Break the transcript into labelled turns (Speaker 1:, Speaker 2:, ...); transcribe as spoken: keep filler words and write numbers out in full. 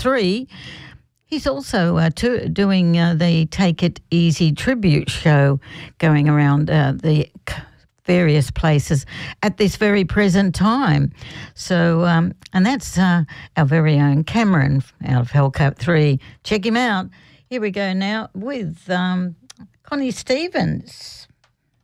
Speaker 1: three. He's also uh, to, doing uh, the Take It Easy tribute show going around uh, the various places at this very present time. So, um, and that's uh, our very own Cameron out of Hellcat three. Check him out. Here we go now with um, Connie Stevens.